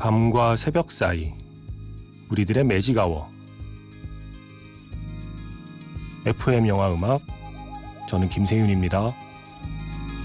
밤과 새벽 사이 우리들의 매직아워. FM 영화 음악, 저는 김세윤입니다.